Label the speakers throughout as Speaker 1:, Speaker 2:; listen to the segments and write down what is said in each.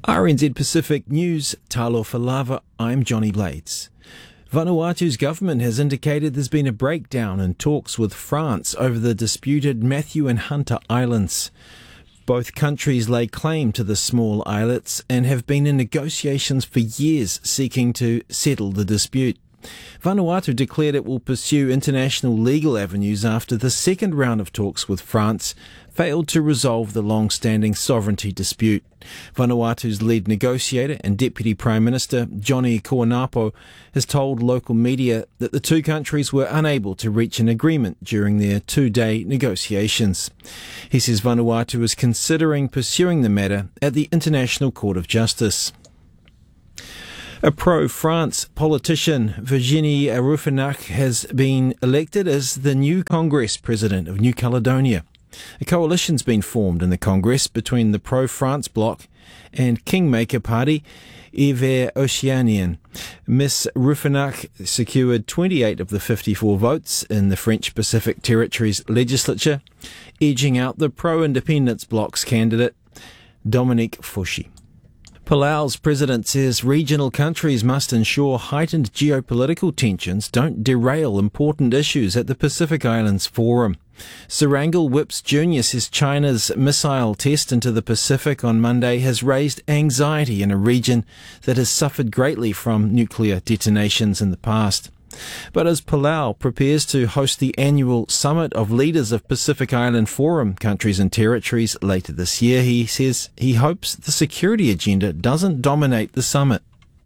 Speaker 1: RNZ Pacific News, Talofa Lava, I'm Johnny Blades. Vanuatu's government has indicated there's been a breakdown in talks with France over the disputed Matthew and Hunter Islands. Both countries lay claim to the small islets and have been in negotiations for years seeking to settle the dispute. Vanuatu declared it will pursue international legal avenues after the second round of talks with France failed to resolve the long-standing sovereignty dispute. Vanuatu's lead negotiator and Deputy Prime Minister Johnny Kouanapo has told local media that the two countries were unable to reach an agreement during their two-day negotiations. He says Vanuatu is considering pursuing the matter at the International Court of Justice. A pro-France politician, Virginie Rouffenac, has been elected as the new Congress President of New Caledonia. A coalition's been formed in the Congress between the pro-France bloc and Kingmaker Party, Hiver Oceanien. Miss Rouffenac secured 28 of the 54 votes in the French Pacific Territories legislature, edging out the pro-independence bloc's candidate, Dominique Fouchy. Palau's president says regional countries must ensure heightened geopolitical tensions don't derail important issues at the Pacific Islands Forum. Sarangel Whips Jr. says China's missile test into the Pacific on Monday has raised anxiety in a region that has suffered greatly from nuclear detonations in the past. But as Palau prepares to host the annual Summit of Leaders of Pacific Island Forum countries and territories later this year, he says he hopes the security agenda doesn't dominate the summit.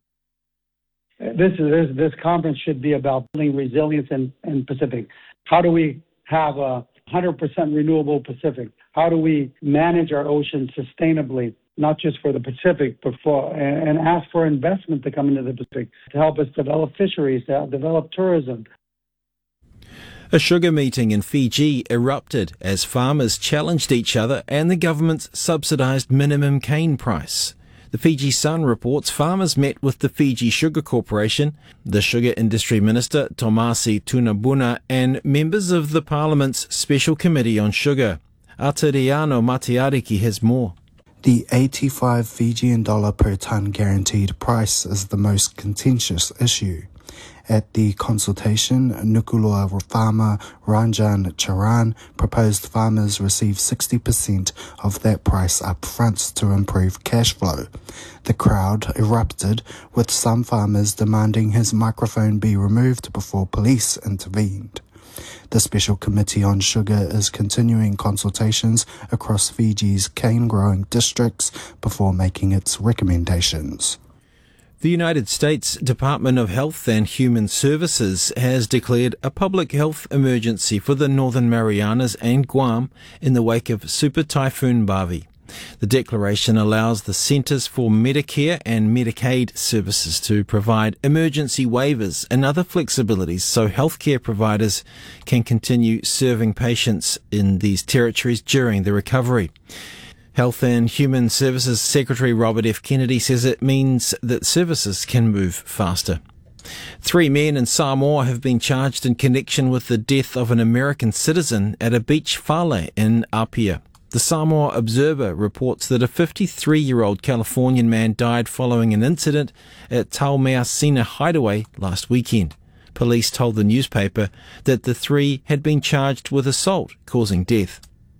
Speaker 2: This conference should be about building resilience in Pacific. How do we have a 100% renewable Pacific? How do we manage our oceans sustainably? Not just for the Pacific, but and ask for investment to come into the Pacific to help us develop fisheries, to develop tourism.
Speaker 1: A sugar meeting in Fiji erupted as farmers challenged each other and the government's subsidised minimum cane price. The Fiji Sun reports farmers met with the Fiji Sugar Corporation, the Sugar Industry Minister Tomasi Tunabuna, and members of the Parliament's Special Committee on Sugar. Atiriano Matiariki has more.
Speaker 3: The 85 Fijian dollar per tonne guaranteed price is the most contentious issue. At the consultation, Nuku'alofa farmer Ranjan Charan proposed farmers receive 60% of that price up front to improve cash flow. The crowd erupted, with some farmers demanding his microphone be removed before police intervened. The Special Committee on Sugar is continuing consultations across Fiji's cane-growing districts before making its recommendations.
Speaker 1: The United States Department of Health and Human Services has declared a public health emergency for the Northern Marianas and Guam in the wake of Super Typhoon Bavi. The declaration allows the Centers for Medicare and Medicaid Services to provide emergency waivers and other flexibilities so healthcare providers can continue serving patients in these territories during the recovery. Health and Human Services Secretary Robert F. Kennedy says it means that services can move faster. 3 men in Samoa have been charged in connection with the death of an American citizen at a beach whale in Apia. The Samoa Observer reports that a 53-year-old Californian man died following an incident at Taumeasina Hideaway last weekend. Police told the newspaper that the 3 had been charged with assault causing death.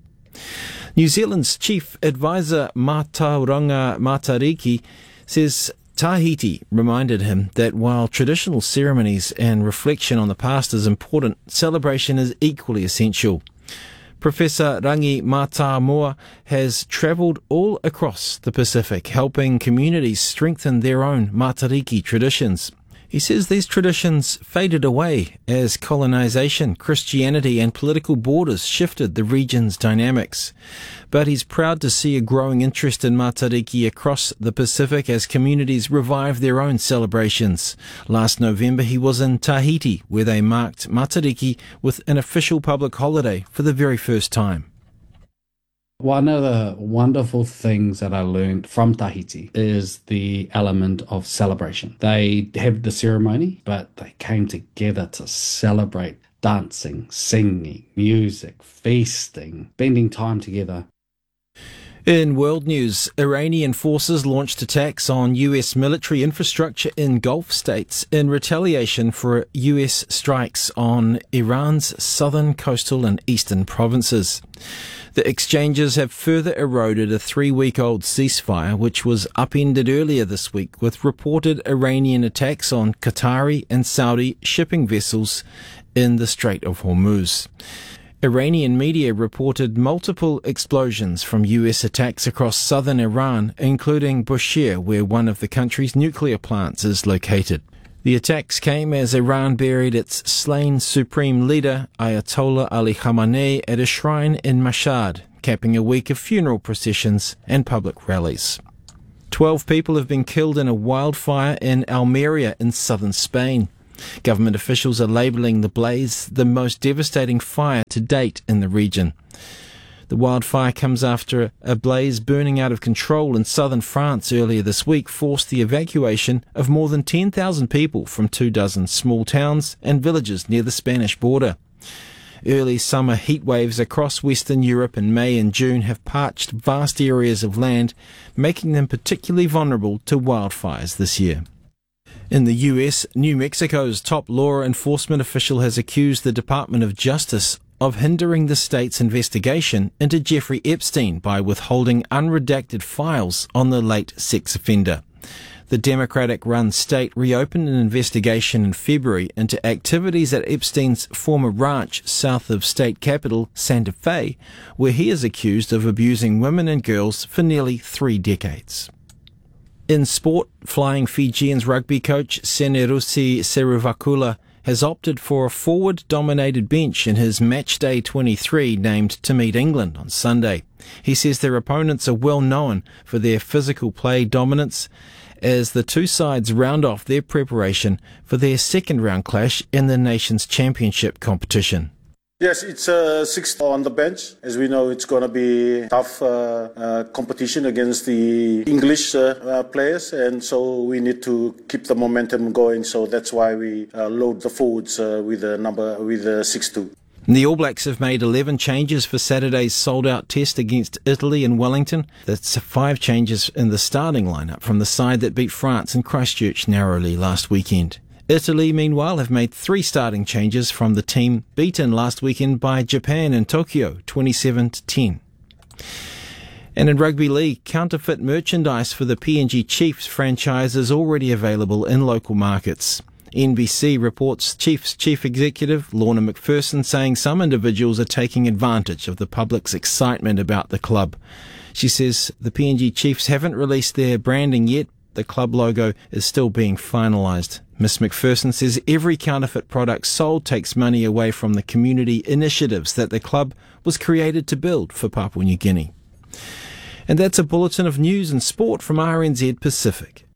Speaker 1: New Zealand's Chief Advisor Matauranga Matariki says Tahiti reminded him that while traditional ceremonies and reflection on the past is important, celebration is equally essential. Professor Rangi Matamua has travelled all across the Pacific, helping communities strengthen their own Matariki traditions. He says these traditions faded away as colonisation, Christianity and political borders shifted the region's dynamics. But he's proud to see a growing interest in Matariki across the Pacific as communities revive their own celebrations. Last November he was in Tahiti, where they marked Matariki with an official public holiday for the very first time.
Speaker 4: One of the wonderful things that I learned from Tahiti is the element of celebration. They have the ceremony, but they came together to celebrate dancing, singing, music, feasting, spending time together.
Speaker 1: In world news, Iranian forces launched attacks on US military infrastructure in Gulf states in retaliation for US strikes on Iran's southern, coastal and eastern provinces. The exchanges have further eroded a 3-week-old ceasefire, which was upended earlier this week with reported Iranian attacks on Qatari and Saudi shipping vessels in the Strait of Hormuz. Iranian media reported multiple explosions from US attacks across southern Iran, including Bushehr, where one of the country's nuclear plants is located. The attacks came as Iran buried its slain supreme leader, Ayatollah Ali Khamenei, at a shrine in Mashhad, capping a week of funeral processions and public rallies. 12 people have been killed in a wildfire in Almeria in southern Spain. Government officials are labelling the blaze the most devastating fire to date in the region. The wildfire comes after a blaze burning out of control in southern France earlier this week forced the evacuation of more than 10,000 people from 24 small towns and villages near the Spanish border. Early summer heat waves across Western Europe in May and June have parched vast areas of land, making them particularly vulnerable to wildfires this year. In the US, New Mexico's top law enforcement official has accused the Department of Justice of hindering the state's investigation into Jeffrey Epstein by withholding unredacted files on the late sex offender. The Democratic-run state reopened an investigation in February into activities at Epstein's former ranch south of state capital Santa Fe, where he is accused of abusing women and girls for nearly 3 decades. In sport, flying Fijians rugby coach Senerusi Seruvakula has opted for a forward-dominated bench in his Matchday 23 named to meet England on Sunday. He says their opponents are well known for their physical play dominance as the two sides round off their preparation for their second-round clash in the Nations Championship competition.
Speaker 5: Yes, it's 6 on the bench. As we know, it's going to be tough competition against the English players, and so we need to keep the momentum going. So that's why we load the forwards with the 6-2.
Speaker 1: The All Blacks have made 11 changes for Saturday's sold-out test against Italy in Wellington. That's 5 changes in the starting lineup from the side that beat France in Christchurch narrowly last weekend. Italy, meanwhile, have made 3 starting changes from the team beaten last weekend by Japan in Tokyo, 27-10. And in rugby league, counterfeit merchandise for the PNG Chiefs franchise is already available in local markets. NBC reports Chiefs Chief Executive Lorna McPherson saying some individuals are taking advantage of the public's excitement about the club. She says the PNG Chiefs haven't released their branding yet. The club logo is still being finalised. Ms McPherson says every counterfeit product sold takes money away from the community initiatives that the club was created to build for Papua New Guinea. And that's a bulletin of news and sport from RNZ Pacific.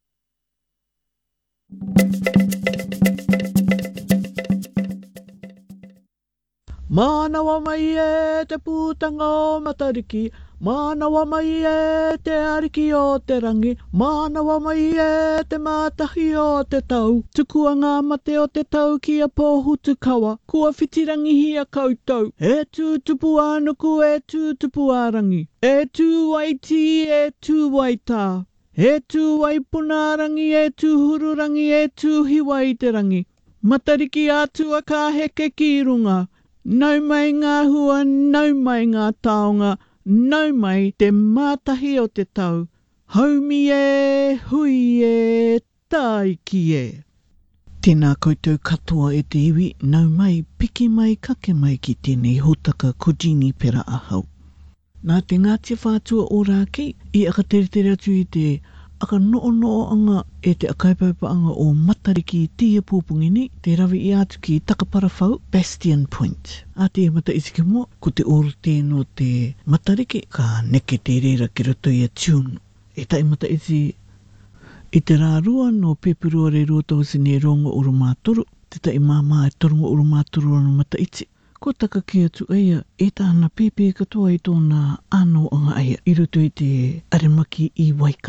Speaker 6: Manawa mai e te pūtanga o Matariki, manawa mai e te ariki o te rangi, manawa mai e te mātahi o te tau, tukua ngā mate o te tau ki a pōhutu kawa, kua whitirangihi a koutou, e tūtupu anuku e tūtupu arangi, e tū waiti e tū waitā, e tū waipunarangi e tū hururangi e tū hiwa i te rangi, Matariki atua ka heke ki runga, nau mai ngā hua, nau mai ngā taonga, nau mai te mātahi o te tau. Haumi e, hui e, taiki e. Tēnā koutou katoa e te iwi, nau mai, piki mai, kake mai ki tēnei hotaka kojini pera ahau. Nā te ngātia whātua o rākei, I aka tere atu I te aka noo anga e te akaipaupa anga o Matariki tia pūpungini, te rawi I atu ki Takaparawhau, Bastion Point. A te mata isike mua, ko te oro tēno te Matariki, ka neke te reira ki roto I a tune. E tai mata isi I te rārua no pepurua re roto sine rongo urumātoru, te tai māmā e torongo urumātoru no mata iti. Ko taka ki atu eia, e tāna pepe katoa I tōna anō anga eia, I roto I te aremaki I Waikato.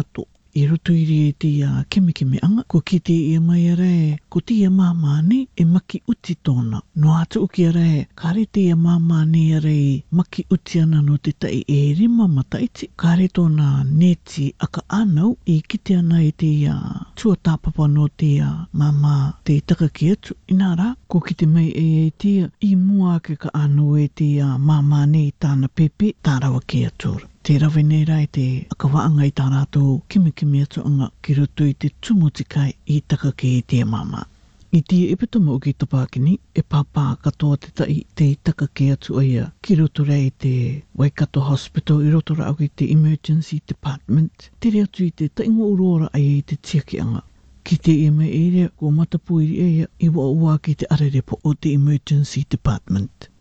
Speaker 6: I roto iri e te keme anga, ko ki te ia mai re, ko te ia mamane e maki uti tōna. No atu uki re, kare te ia mamane re maki uti ana no te tai e rima mataiti. Kare tōna neti aka anau I kite ana e te ia tua tāpapa no te mama te taka ki atu. Inara, ko ki te mei e te I mua ke ka anau e te mamane I tāna pepe, tārawa ki atura. Te rawe nei rai te akawaanga I tā rātou kimi atu anga ki roto I te tumutikai I taka ki te mama. I tia epitoma o ki tapakini e pāpā katoa te tai te taka ki atu aia ki roto rei te Waikato Hospital I roto rau ki te Emergency Department. Te rea atu I te taingo urora aia I te tiakianga. Ki te eme ere ko matapuiri aia I ua ki te arerepo o te Emergency Department.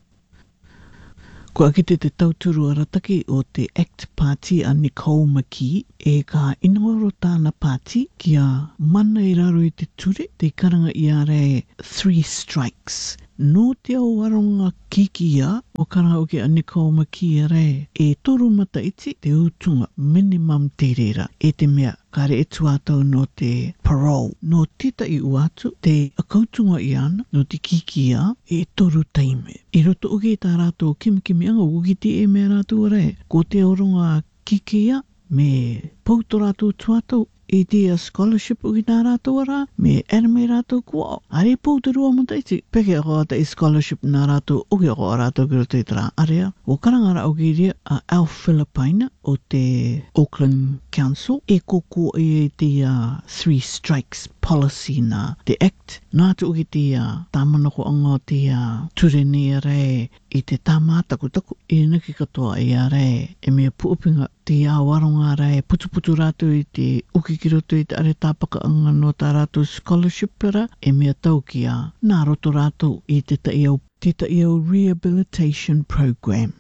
Speaker 6: Ko akite te tauturu arataki o te ACT Party a Nicole McKee e ka inoro tāna party kia mana I raro I te ture te karanga I are 3 strikes. No te au waronga kikia o karanga o ke a Nicole McKee re e toru mataiti te utunga minimum te rera e te mea kare e tuatau no te parole. No tita I uatu te akautunga I ana no te kikia e toru taime. I roto uke tā rātou kimi anga uki te e mea rātou re ko te oronga kikia me pauto rātou tuatau I te scholarship uki nā rātou ara, me anime rātou kua. Are poutu rua mataiti. Peke ako ata I scholarship nā rātou, uki ako rātou ki roto I tara area. O karangara uki rea a Al Filipina o te Auckland Council. E koko e te 3 strikes policy na te act. Nā tu uki te tāmanako anga te turene re I te tāmā taku. E naki katoa e re e mea puupinga te waronga re putu rātou I te uki ki roto I te are tāpaka anga no tā rātou scholarship ra e mea tau ki nā roto rātou I te taiau rehabilitation program.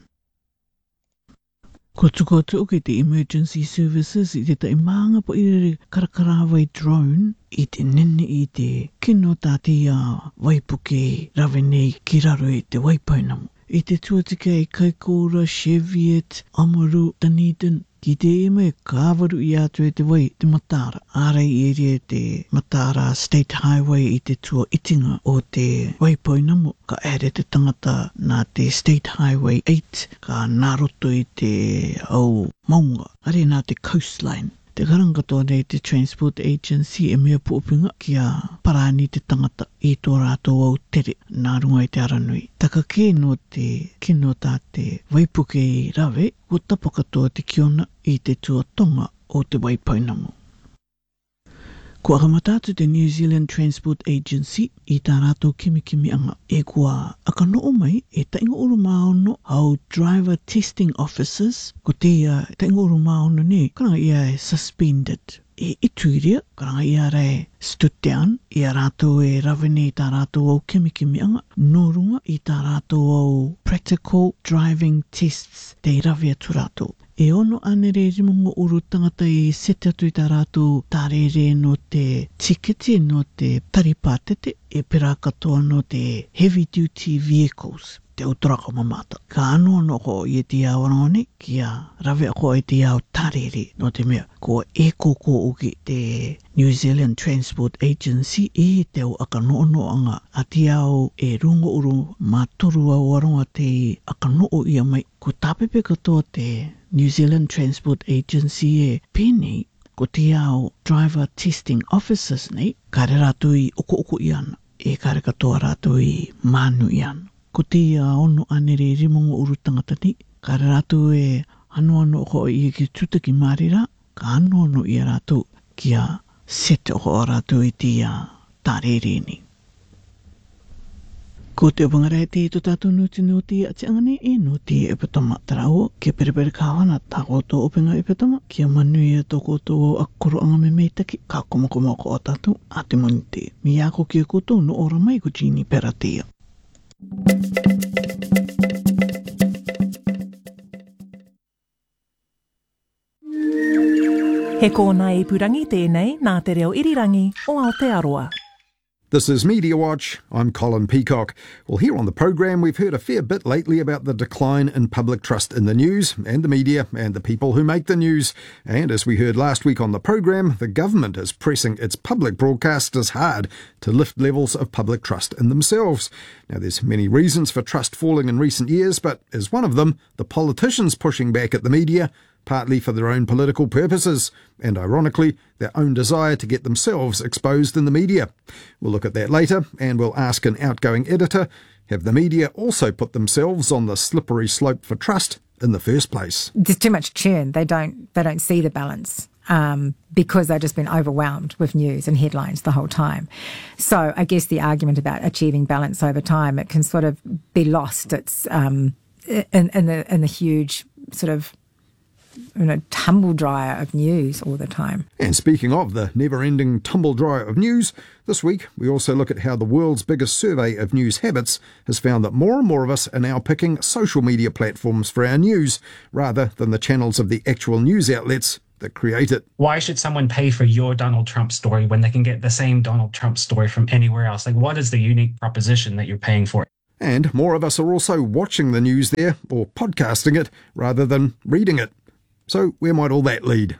Speaker 6: Ko tuko atu uki te emergency services I te tai maanga po I karakarawai drone I te nene I te kino tā te waipuke rawe nei ki raro I te waipainamu. I te tuatika I Kaikoura, Cheviot, Amaru, Dunedin, ki te eme kāwaru I atu e te wai te Matara. Ārei I rea te Matara State Highway I te tua itinga o te waipoinamu. Ka ere te tangata nā te State Highway 8 ka naroto I te au maunga. Are nā te coastline. Te karangatoa nei te Transport Agency e mea puupinga ki parani te tangata I tō rātou au tere nā runga I te aranui. Taka ke no te kino tā te waipuke I rawe, ko tapakatoa te kiona I te tuatonga o te waipainamu. Ko akamatatu te New Zealand Transport Agency I tā rātou kimi anga e kua akanoo mai e tainga uru maono au driver testing officers ko te tainga uru maono ne karanga ia e suspended e ituiria karanga ia re stood down I rātou e rawene I tā rātou au kimi anga no runga I tā rātou au practical driving tests te rawe atu rātou. E ono anere rimongo uru tangata I sete atu I tā rātou tārere no te tiketi no te taripātete e pera katoa no te heavy duty vehicles te utoraka mamata. Ka ano ko I te awarone kia rawe ako I te au tarere no te mea ko e koko uki te New Zealand Transport Agency e te au akanono anga a te au e rungo uru mātoru au aronga te akanoo ia mai ko tāpepe katoa te New Zealand Transport Agency e pēnei ko te au driver testing officers nei kare rātou I oko I ana e kare katoa rātou I mānu I ana. Ko te ono anere rimongo uru tangata ni kare rātou e ano oko I ki tutaki marira ka ano I rātou kia sete oko rātou I te tārere ni. Ko te wangare te to tātou nuti no te atiangane e no te epatama tarao kia perepere kāwana tā koto openga epatama kia manui e tō koto akoro anga me meitaki ka komakoma ko o tātou a te monite. Mi ako kia koto no ora mai ko Jeannie Peratea.
Speaker 7: He kōna I purangi tēnei nā te reo irirangi o Aotearoa. This is Media Watch. I'm Colin Peacock. Well, here on the program, we've heard a fair bit lately about the decline in public trust in the news and the media and the people who make the news. And as we heard last week on the program, the government is pressing its public broadcasters hard to lift levels of public trust in themselves. Now, there's many reasons for trust falling in recent years, but as one of them, the politicians pushing back at the media, partly for their own political purposes, and ironically, their own desire to get themselves exposed in the media. We'll look at that later, and we'll ask an outgoing editor, have the media also put themselves on the slippery slope for trust in the first place?
Speaker 8: There's too much churn. They don't see the balance because they've just been overwhelmed with news and headlines the whole time. So I guess the argument about achieving balance over time, it can sort of be lost. It's in the huge sort of tumble dryer of news all the time.
Speaker 7: And speaking of the never-ending tumble dryer of news, this week we also look at how the world's biggest survey of news habits has found that more and more of us are now picking social media platforms for our news, rather than the channels of the actual news outlets that create it.
Speaker 9: Why should someone pay for your Donald Trump story when they can get the same Donald Trump story from anywhere else? Like, what is the unique proposition that you're paying for?
Speaker 7: And more of us are also watching the news there, or podcasting it, rather than reading it. So where might all that lead?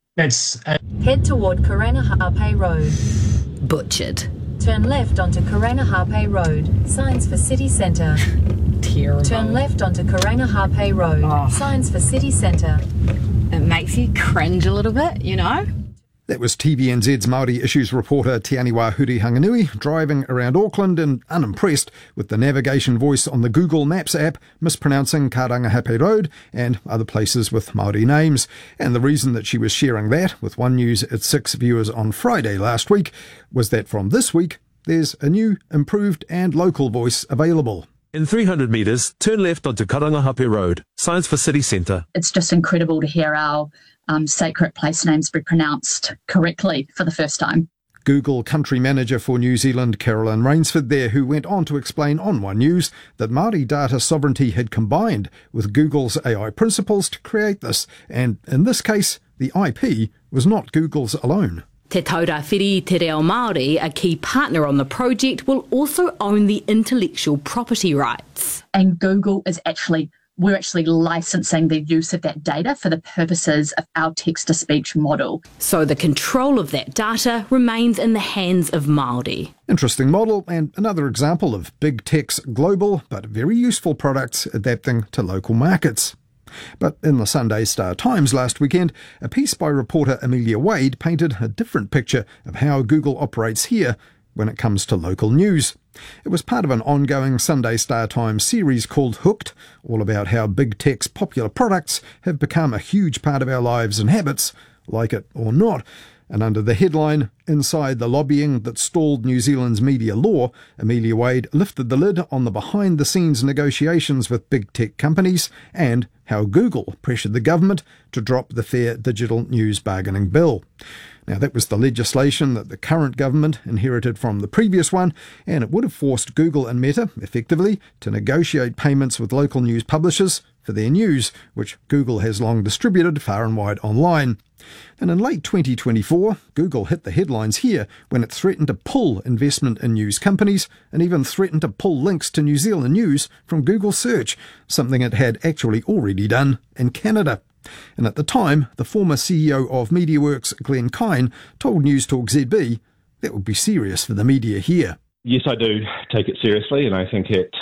Speaker 10: Head toward Karanahape Road.
Speaker 11: Butchered.
Speaker 10: Turn left onto Karanahape Road. Signs for city centre.
Speaker 11: Terrible.
Speaker 10: Turn left onto Karanahape Road. Signs for city centre.
Speaker 11: It makes you cringe a little bit, you know?
Speaker 7: That was TVNZ's Māori Issues reporter Te Aniwa Huri-Hanganui driving around Auckland and unimpressed with the navigation voice on the Google Maps app mispronouncing Karangahape Road and other places with Māori names. And the reason that she was sharing that with One News at 6 viewers on Friday last week was that from this week there's a new, improved and local voice available.
Speaker 12: In 300 metres, turn left onto Karangahape Road, signs for city centre.
Speaker 13: It's just incredible to hear our sacred place names be pronounced correctly for the first time.
Speaker 7: Google country manager for New Zealand, Carolyn Rainsford there, who went on to explain on One News that Māori data sovereignty had combined with Google's AI principles to create this, and in this case, the IP was not Google's alone.
Speaker 11: Te Taurāwhiri Te Reo Māori, a key partner on the project, will also own the intellectual property rights.
Speaker 13: And Google is we're actually licensing the use of that data for the purposes of our text-to-speech model.
Speaker 11: So the control of that data remains in the hands of Māori.
Speaker 7: Interesting model, and another example of big tech's global but very useful products adapting to local markets. But in the Sunday Star Times last weekend, a piece by reporter Amelia Wade painted a different picture of how Google operates here when it comes to local news. It was part of an ongoing Sunday Star Times series called Hooked, all about how big tech's popular products have become a huge part of our lives and habits, like it or not. And under the headline, Inside the Lobbying That Stalled New Zealand's Media Law, Amelia Wade lifted the lid on the behind-the-scenes negotiations with big tech companies and how Google pressured the government to drop the Fair Digital News Bargaining Bill. Now, that was the legislation that the current government inherited from the previous one, and it would have forced Google and Meta, effectively, to negotiate payments with local news publishers for their news, which Google has long distributed far and wide online. And in late 2024, Google hit the headlines here when it threatened to pull investment in news companies and even threatened to pull links to New Zealand news from Google Search, something it had actually already done in Canada. And at the time, the former CEO of MediaWorks, Glenn Kine, told News Talk ZB that would be serious for the media here.
Speaker 14: Yes, I do take it seriously, and I think it,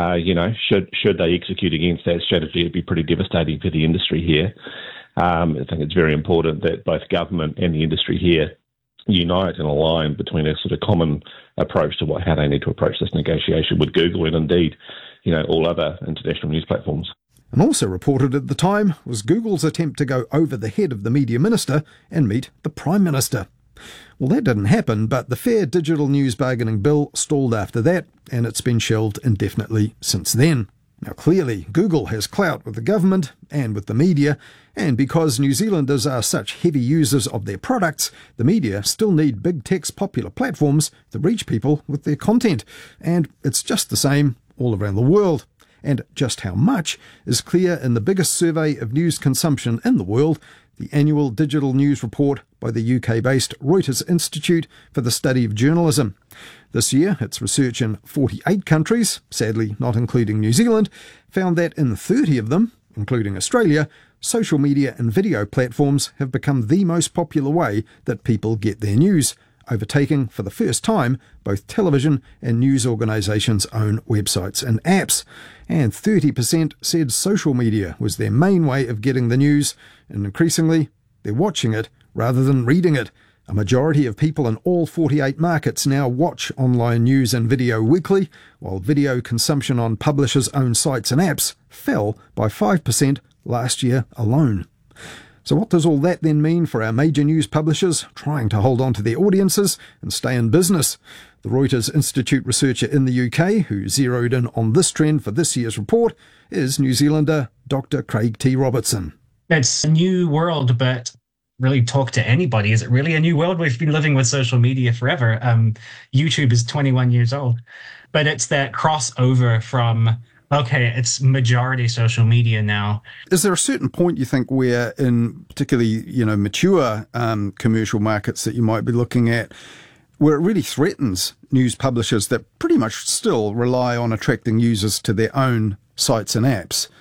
Speaker 14: should they execute against that strategy, it'd be pretty devastating for the industry here. I think it's very important that both government and the industry here unite and align between a sort of common approach to how they need to approach this negotiation with Google and indeed, all other international news platforms.
Speaker 7: And also reported at the time was Google's attempt to go over the head of the media minister and meet the Prime Minister. Well, that didn't happen, but the Fair Digital News Bargaining Bill stalled after that, and it's been shelved indefinitely since then. Now, clearly, Google has clout with the government and with the media, and because New Zealanders are such heavy users of their products, the media still need big tech's popular platforms to reach people with their content, and it's just the same all around the world. and just how much is clear in the biggest survey of news consumption in the world, the annual digital news report by the UK-based Reuters Institute for the Study of Journalism. This year, its research in 48 countries, sadly not including New Zealand, found that in 30 of them, including Australia, social media and video platforms have become the most popular way that people get their news, overtaking for the first time both television and news organisations' own websites and apps. And 30% said social media was their main way of getting the news, and increasingly, they're watching it rather than reading it. A majority of people in all 48 markets now watch online news and video weekly, while video consumption on publishers' own sites and apps fell by 5% last year alone. So what does all that then mean for our major news publishers trying to hold on to their audiences and stay in business? The Reuters Institute researcher in the UK, who zeroed in on this trend for this year's report, is New Zealander Dr. Craig T. Robertson.
Speaker 9: It's a new world, but really talk to anybody. Is it really a new world? We've been living with social media forever. YouTube is 21 years old, but it's that crossover from, okay, it's majority social media now.
Speaker 7: Is there a certain point you think where in particularly, mature commercial markets that you might be looking at where it really threatens news publishers that pretty much still rely on attracting users to their own sites and apps?